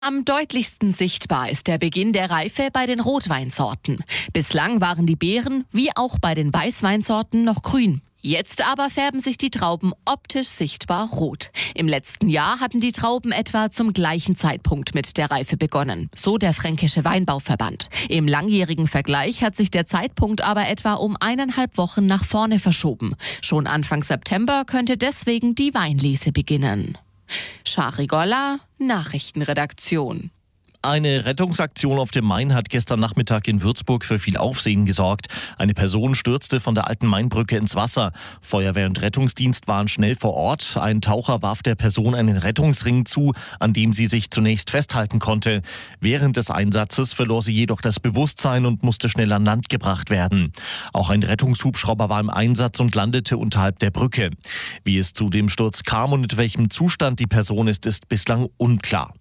Am deutlichsten sichtbar ist der Beginn der Reife bei den Rotweinsorten. Bislang waren die Beeren, wie auch bei den Weißweinsorten, noch grün. Jetzt aber färben sich die Trauben optisch sichtbar rot. Im letzten Jahr hatten die Trauben etwa zum gleichen Zeitpunkt mit der Reife begonnen, so der Fränkische Weinbauverband. Im langjährigen Vergleich hat sich der Zeitpunkt aber etwa um 1,5 Wochen nach vorne verschoben. Schon Anfang September könnte deswegen die Weinlese beginnen. Shari Golla, Nachrichtenredaktion. Eine Rettungsaktion auf dem Main hat gestern Nachmittag in Würzburg für viel Aufsehen gesorgt. Eine Person stürzte von der alten Mainbrücke ins Wasser. Feuerwehr und Rettungsdienst waren schnell vor Ort. Ein Taucher warf der Person einen Rettungsring zu, an dem sie sich zunächst festhalten konnte. Während des Einsatzes verlor sie jedoch das Bewusstsein und musste schnell an Land gebracht werden. Auch ein Rettungshubschrauber war im Einsatz und landete unterhalb der Brücke. Wie es zu dem Sturz kam und in welchem Zustand die Person ist bislang unklar.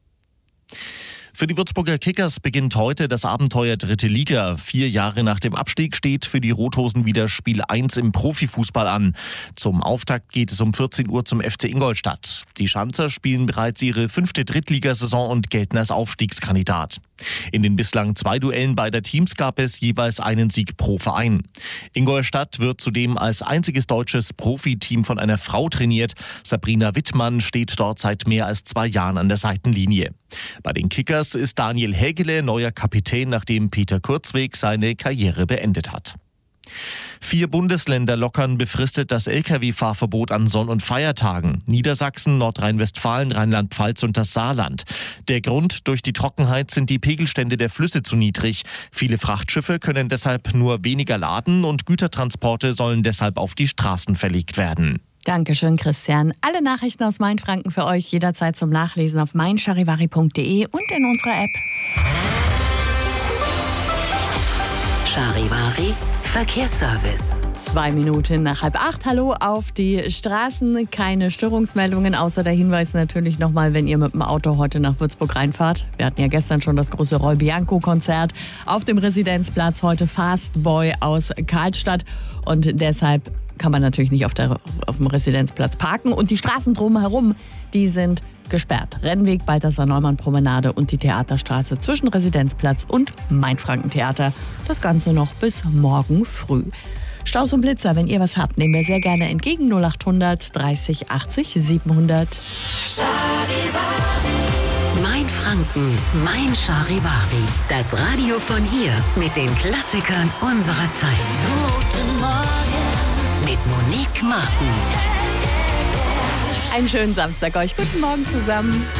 Für die Würzburger Kickers beginnt heute das Abenteuer 3. Liga. 4 Jahre nach dem Abstieg steht für die Rothosen wieder Spiel 1 im Profifußball an. Zum Auftakt geht es um 14 Uhr zum FC Ingolstadt. Die Schanzer spielen bereits ihre 5. Drittligasaison und gelten als Aufstiegskandidat. In den bislang 2 Duellen beider Teams gab es jeweils einen Sieg pro Verein. Ingolstadt wird zudem als einziges deutsches Profiteam von einer Frau trainiert. Sabrina Wittmann steht dort seit mehr als 2 Jahren an der Seitenlinie. Bei den Kickers ist Daniel Hägele neuer Kapitän, nachdem Peter Kurzweg seine Karriere beendet hat. 4 Bundesländer lockern befristet das Lkw-Fahrverbot an Sonn- und Feiertagen. Niedersachsen, Nordrhein-Westfalen, Rheinland-Pfalz und das Saarland. Der Grund: durch die Trockenheit sind die Pegelstände der Flüsse zu niedrig. Viele Frachtschiffe können deshalb nur weniger laden und Gütertransporte sollen deshalb auf die Straßen verlegt werden. Dankeschön, Christian. Alle Nachrichten aus Mainfranken für euch jederzeit zum Nachlesen auf meincharivari.de und in unserer App. Charivari Verkehrsservice. 2 Minuten nach 7:30. Hallo auf die Straßen. Keine Störungsmeldungen, außer der Hinweis natürlich nochmal, wenn ihr mit dem Auto heute nach Würzburg reinfahrt. Wir hatten ja gestern schon das große Roy Bianco-Konzert auf dem Residenzplatz. Heute Fastboy aus Karlstadt. Und deshalb kann man natürlich nicht auf dem Residenzplatz parken. Und die Straßen drumherum, die sind gesperrt. Rennweg, Balthasar-Neumann-Promenade und die Theaterstraße zwischen Residenzplatz und Mainfrankentheater. Das Ganze noch bis morgen früh. Staus und Blitzer, wenn ihr was habt, nehmen wir sehr gerne entgegen. 0800 30 80 700. Mainfranken, Mein Charivari. Das Radio von hier mit den Klassikern unserer Zeit. Guten Morgen mit Monique Martin. Einen schönen Samstag euch. Guten Morgen zusammen.